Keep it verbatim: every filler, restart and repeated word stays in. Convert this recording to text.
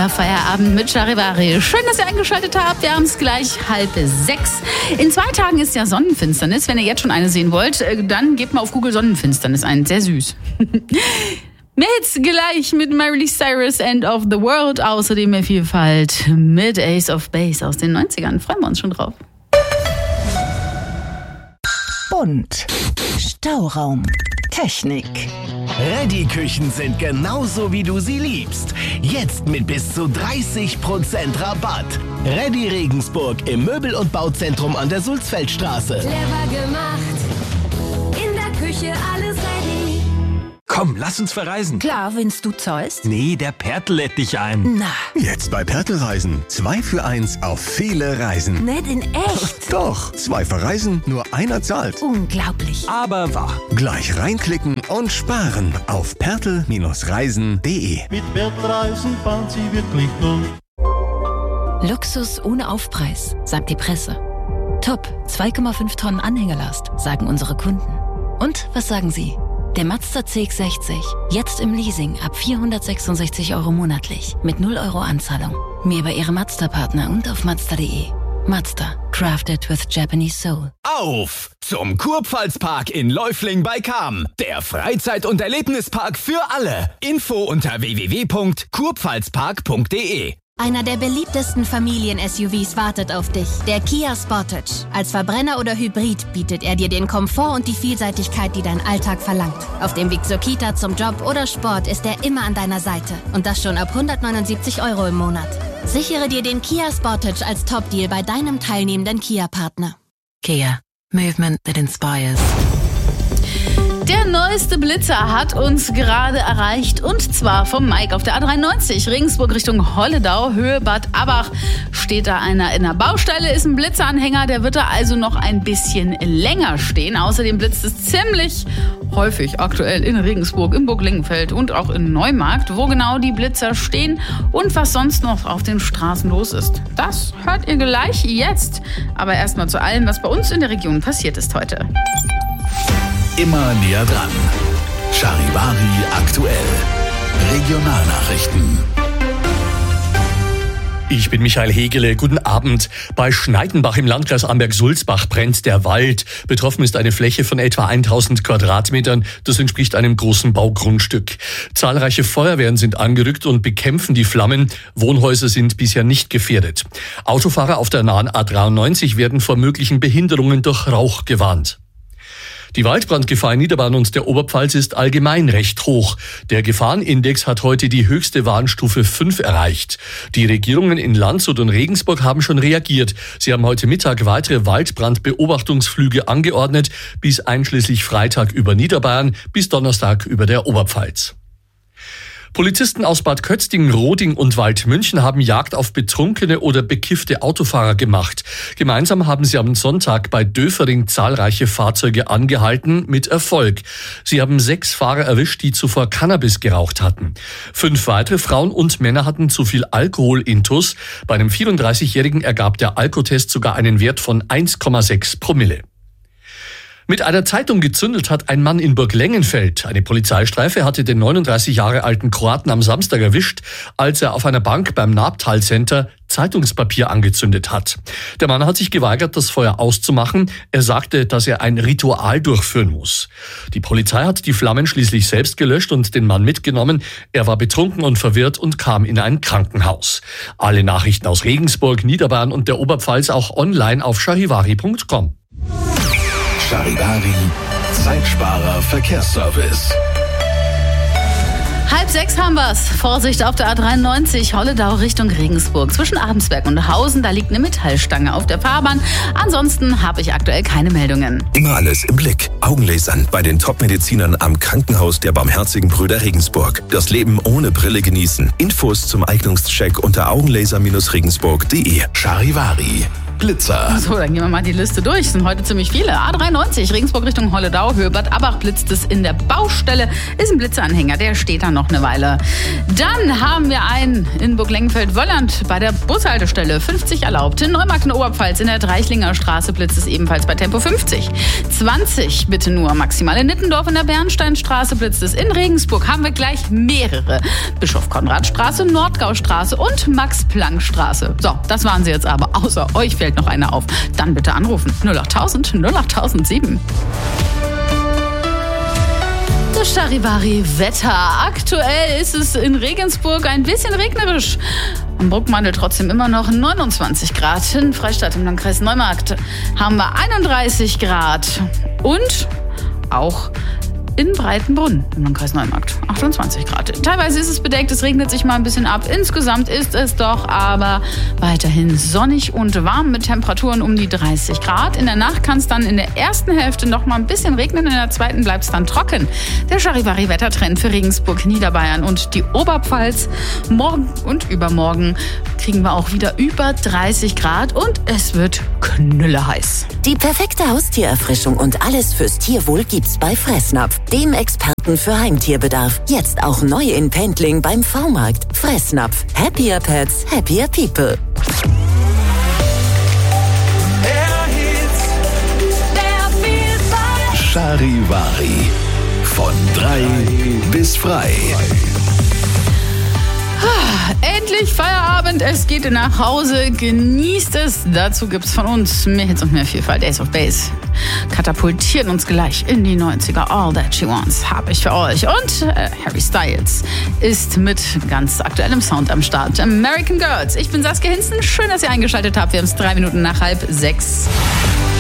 der Feierabend mit Charivari. Schön, dass ihr eingeschaltet habt. Wir haben es gleich halb sechs. In zwei Tagen ist ja Sonnenfinsternis. Wenn ihr jetzt schon eine sehen wollt, dann gebt mal auf Google Sonnenfinsternis ein. Sehr süß. Mehr Hits gleich mit Miley Cyrus, End of the World. Außerdem mehr Vielfalt mit Ace of Base aus den neunzigern. Freuen wir uns schon drauf. Bunt. Stauraum. Technik. Reddy-Küchen sind genauso, wie du sie liebst. Jetzt mit bis zu dreißig Prozent Rabatt. Reddy Regensburg im Möbel- und Bauzentrum an der Sulzfeldstraße. Clever gemacht. In der Küche alles ready. Komm, lass uns verreisen. Klar, wenn's du zahlst. Nee, der Pertl lädt dich ein. Na, Jetzt bei Pertl Reisen. Zwei für eins auf viele Reisen. nicht in echt. Doch, zwei verreisen, nur einer zahlt. Unglaublich. Aber wahr. Gleich reinklicken und sparen auf pertl Reisen punkt de. Mit Pertl Reisen fahren Sie wirklich gut. Luxus ohne Aufpreis, sagt die Presse. Top, zwei Komma fünf Tonnen Anhängerlast, sagen unsere Kunden. Und was sagen Sie? Der Mazda C X sechzig, jetzt im Leasing ab vierhundertsechsundsechzig Euro monatlich, mit null Euro Anzahlung. Mehr bei Ihrem Mazda-Partner und auf mazda punkt de. Mazda, crafted with Japanese soul. Auf zum Kurpfalzpark in Läufling bei Cham. Der Freizeit- und Erlebnispark für alle. Info unter w w w punkt kurpfalzpark punkt de. Einer der beliebtesten Familien-S U Vs wartet auf dich. Der Kia Sportage. Als Verbrenner oder Hybrid bietet er dir den Komfort und die Vielseitigkeit, die dein Alltag verlangt. Auf dem Weg zur Kita, zum Job oder Sport ist er immer an deiner Seite. Und das schon ab hundertneunundsiebzig Euro im Monat. Sichere dir den Kia Sportage als Top-Deal bei deinem teilnehmenden Kia-Partner. Kia, movement that inspires. Der neueste Blitzer hat uns gerade erreicht und zwar vom Mike auf der A dreiundneunzig, Regensburg Richtung Holledau, Höhe Bad Abach. Steht da einer in der Baustelle, ist ein Blitzeranhänger, der wird da also noch ein bisschen länger stehen. Außerdem blitzt es ziemlich häufig aktuell in Regensburg, im Burg Lingenfeld und auch in Neumarkt, wo genau die Blitzer stehen und was sonst noch auf den Straßen los ist. Das hört ihr gleich jetzt. Aber erstmal zu allem, was bei uns in der Region passiert ist heute. Immer näher dran. Charivari aktuell. Regionalnachrichten. Ich bin Michael Hegele. Guten Abend. Bei Schneidenbach im Landkreis Amberg-Sulzbach brennt der Wald. Betroffen ist eine Fläche von etwa tausend Quadratmetern. Das entspricht einem großen Baugrundstück. Zahlreiche Feuerwehren sind angerückt und bekämpfen die Flammen. Wohnhäuser sind bisher nicht gefährdet. Autofahrer auf der nahen A dreiundneunzig werden vor möglichen Behinderungen durch Rauch gewarnt. Die Waldbrandgefahr in Niederbayern und der Oberpfalz ist allgemein recht hoch. Der Gefahrenindex hat heute die höchste Warnstufe fünf erreicht. Die Regierungen in Landshut und Regensburg haben schon reagiert. Sie haben heute Mittag weitere Waldbrandbeobachtungsflüge angeordnet, bis einschließlich Freitag über Niederbayern, bis Donnerstag über der Oberpfalz. Polizisten aus Bad Kötzting, Roding und Waldmünchen haben Jagd auf betrunkene oder bekiffte Autofahrer gemacht. Gemeinsam haben sie am Sonntag bei Döfering zahlreiche Fahrzeuge angehalten, mit Erfolg. Sie haben sechs Fahrer erwischt, die zuvor Cannabis geraucht hatten. Fünf weitere Frauen und Männer hatten zu viel Alkohol intus. Bei einem vierunddreißigjährigen ergab der Alkotest sogar einen Wert von eins Komma sechs Promille. Mit einer Zeitung gezündelt hat ein Mann in Burg Lengenfeld. Eine Polizeistreife hatte den neununddreißig Jahre alten Kroaten am Samstag erwischt, als er auf einer Bank beim Nabtal Center Zeitungspapier angezündet hat. Der Mann hat sich geweigert, das Feuer auszumachen. Er sagte, dass er ein Ritual durchführen muss. Die Polizei hat die Flammen schließlich selbst gelöscht und den Mann mitgenommen. Er war betrunken und verwirrt und kam in ein Krankenhaus. Alle Nachrichten aus Regensburg, Niederbayern und der Oberpfalz auch online auf charivari punkt com. Charivari, Zeitsparer Verkehrsservice. Halb sechs haben wir's. Vorsicht auf der A dreiundneunzig, Holledau Richtung Regensburg. Zwischen Abensberg und Hausen, da liegt eine Metallstange auf der Fahrbahn. Ansonsten habe ich aktuell keine Meldungen. Immer alles im Blick. Augenlasern bei den Top-Medizinern am Krankenhaus der Barmherzigen Brüder Regensburg. Das Leben ohne Brille genießen. Infos zum Eignungscheck unter augenlaser Regensburg punkt de. Charivari, Blitzer. So, dann gehen wir mal die Liste durch. Es sind heute ziemlich viele. A dreiundneunzig, Regensburg Richtung Holledau, Höhe Bad Abach blitzt es in der Baustelle. Ist ein Blitzanhänger, der steht da noch eine Weile. Dann haben wir einen in Burg-Lengenfeld-Wolland bei der Bushaltestelle. fünfzig erlaubt. In Neumarkt in Oberpfalz in der Dreichlinger Straße blitzt es ebenfalls bei Tempo fünfzig. zwanzig bitte nur maximal. In Nittendorf in der Bernsteinstraße blitzt es. In Regensburg haben wir gleich mehrere. Bischof-Konrad-Straße, Nordgaustraße und Max-Planck-Straße. So, das waren sie jetzt aber. Außer euch fällt noch einer auf. Dann bitte anrufen. null acht tausend, null acht tausend sieben. Das Charivari-Wetter. Aktuell ist es in Regensburg ein bisschen regnerisch. Am Bruckmandel trotzdem immer noch neunundzwanzig Grad. In Freistadt im Landkreis Neumarkt haben wir einunddreißig Grad. Und auch in Breitenbrunn im Landkreis Neumarkt achtundzwanzig Grad. Teilweise ist es bedeckt, es regnet sich mal ein bisschen ab. Insgesamt ist es doch aber weiterhin sonnig und warm mit Temperaturen um die dreißig Grad. In der Nacht kann es dann in der ersten Hälfte noch mal ein bisschen regnen, in der zweiten bleibt es dann trocken. Der Charivari-Wettertrend für Regensburg, Niederbayern und die Oberpfalz. Morgen und übermorgen kriegen wir auch wieder über dreißig Grad und es wird knülleheiß. Die perfekte Haustiererfrischung und alles fürs Tierwohl gibt's bei Fressnapf, dem Experten für Heimtierbedarf. Jetzt auch neu in Pendling beim V-Markt. Fressnapf. Happier Pets, happier People. Charivari. Von drei bis frei. Endlich Feierabend, es geht nach Hause, genießt es. Dazu gibt's von uns mehr Hits und mehr Vielfalt. Ace of Base katapultieren uns gleich in die neunziger. All That She Wants habe ich für euch. Und äh, Harry Styles ist mit ganz aktuellem Sound am Start. American Girls. Ich bin Saskia Hinzen. Schön, dass ihr eingeschaltet habt. Wir haben es drei Minuten nach halb sechs.